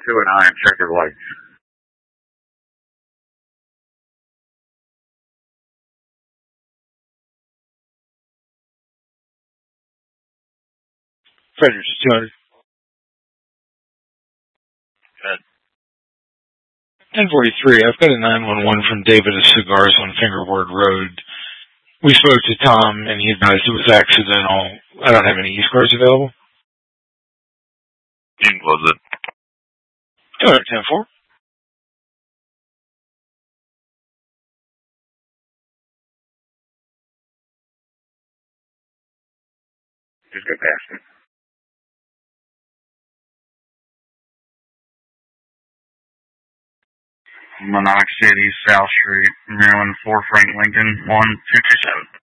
209, check your lights. Frederick's 200. Good. 1043, I've got a 911 from David of Cigars on Fingerboard Road. We spoke to Tom, and he advised it was accidental. I don't have any e-scores available. You can close it. 210-4. Just go past it. Monarch City, South Street, Maryland, 4 Frank Lincoln, 1227.